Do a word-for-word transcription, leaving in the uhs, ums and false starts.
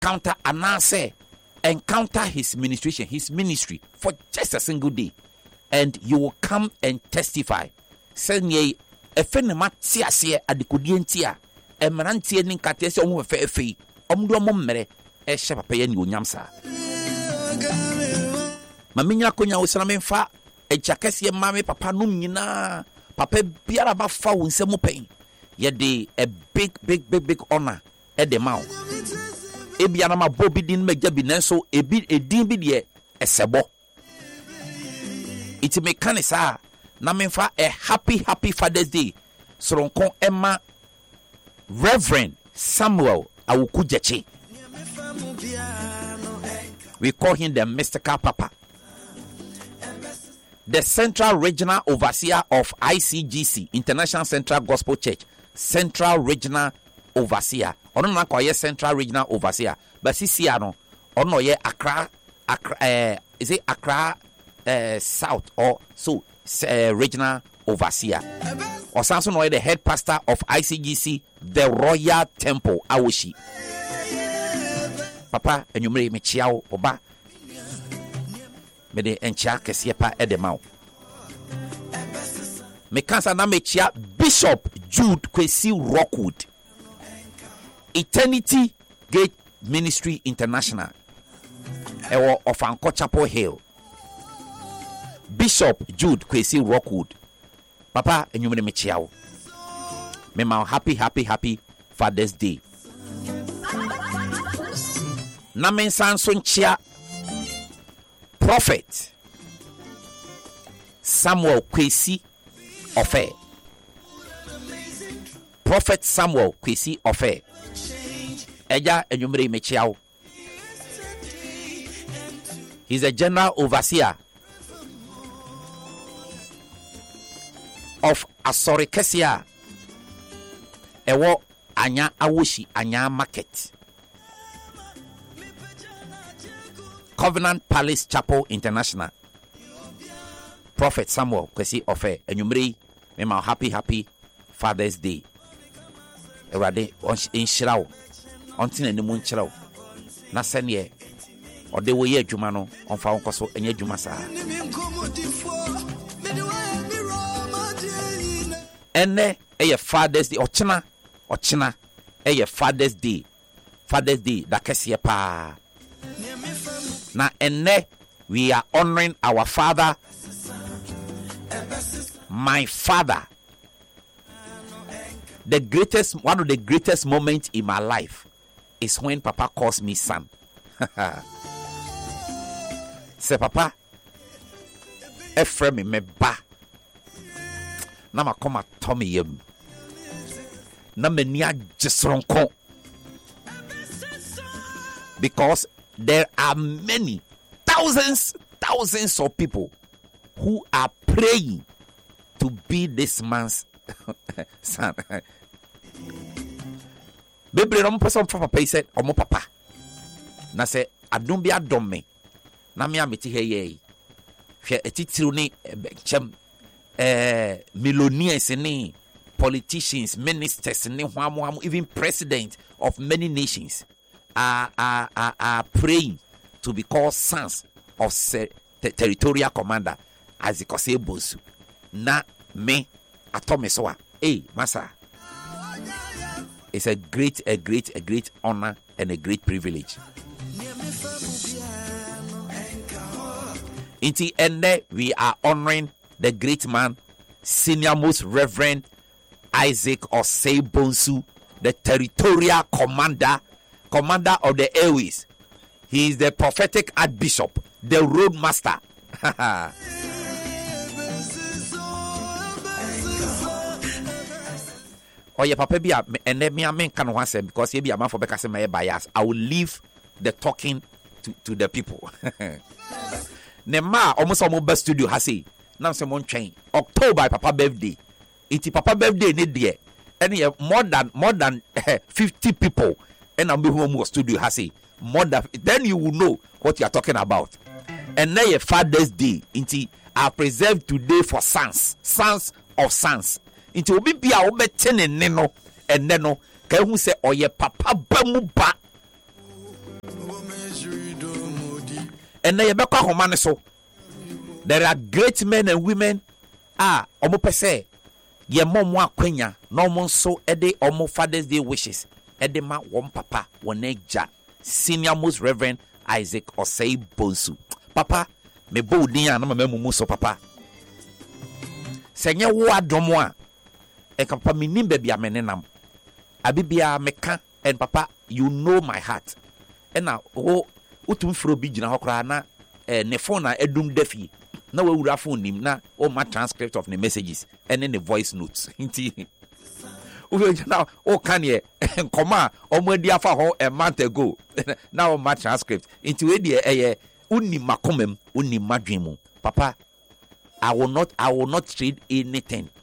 encounter anase encounter his ministration, his ministry for just a single day, and you will come and testify. Send ye a fenema tiasia adikodientia, a marantia ninkatesi on fe fe, omdo momere, a shepapayan yamsa. Maminya konya usanamefa, a jackesia mame papa numina, papa biara bafa unsemo pain. Yet de a big, big, big, big honor at the mouth. Ebiana ma bobi din me jabi nanso ebi edin bi de esebo. Iti me kanisa na memfa a happy happy Father's Day. Soronko Emma Reverend Samuel Awukujeche. We call him the Mystical Papa. The Central Regional Overseer of I C G C, International Central Gospel Church. Central Regional Overseer. Ono na kwa ye Central Regional Overseer. But sisi ano, ono ye Accra, Accra, uh, is it Accra uh, South or so uh, Regional Overseer. Or Samson no the head pastor of I C G C, the Royal Temple, Awoshi. Papa, and you may me chiao oba. Me de encha kesiepa edemau. Me kansa na me chia Bishop Jude Kwesi Rockwood. Eternity Gate Ministry International. Ewo of Anko Chapel Hill. Bishop Jude Kwesi Rockwood. Papa, and you may me chiao. Me ma happy, happy, happy Father's Day. Na men san son chia Prophet Samuel Kwesi Ofe. Prophet Samuel Kwesi Ofe. Eja enyumre mechiao. He's a general overseer of Asori Kesia. Ewo anya awoshi anya market. Covenant Palace Chapel International. Prophet Samuel Kwesi Ofe. Enyumre me ma happy happy Father's Day. Ewade in shirao. Ontin ene mu nkyerɛw na sɛne ɔde wo yɛ adwuma no ɔmfa wo kɔso ɛnyɛ adwuma saa ɛnɛ ɛyɛ Father's Day ɔkyena ɔkyena ɛyɛ Father's Day Father's Day da kɛseɛ paa na ɛnɛ we are honoring our father, my father, the greatest one of the greatest moments in my life is when Papa calls me son. Say, Papa, Ephraim me ba. Na ma come at Tommy yem. Na me niya jesronko. Because there are many, thousands, thousands of people who are praying to be this man's son. Baby, I'm person for papa said, "Omo papa." Na say, "Adum bi adom me." Na me ameti he ye. Hwe etitiru ni chem eh millionaires ni politicians, ministers ni hwamu hwamu, even president of many nations are are are, are praying to be called sons of se- te- territorial commander as ikose bosu. Na me atome so a. Hey, masa. It's a great, a great, a great honor and a great privilege. In the end, we are honoring the great man, Senior Most Reverend Isaac Osei Bonsu, the territorial commander, commander of the airways. He is the prophetic archbishop, the roadmaster. Oh yeah, papa be and let me amen can one say because you be a man for because my bias. I will leave the talking to, to the people. Nema almost almost best studio has say now someone train October papa birthday. It's papa birthday need there. And yeah, more than more than fifty people and I'm home studio has say more than then you will know what you are talking about. And now your Father's Day into I preserved today for sons, sons of sons. Into obi bia obetene ne no ene no ka hu se oye papa ba mu ba and na yebekwa homa so there are great men and women ah omo pese ye mom wa kwanya no mo so e de omo Father's Day wishes e de ma won papa won eja Senior Most Reverend Isaac Osei Bonsu. Papa me bo din ya na ma mamu so papa senye wo adomo a e kan papa minim ba bia menenam abibia meka and papa you know my heart and na wo utum fro bi gina hokra na eh, ne phone na edum dafi na we wura phone nim na o ma transcript of the messages and then the voice notes nti we now o kan ye nkoma o mo dia fa ho a month ago now ma transcript nti we die eh uni makomem uni madwemu papa I will not I will not trade anything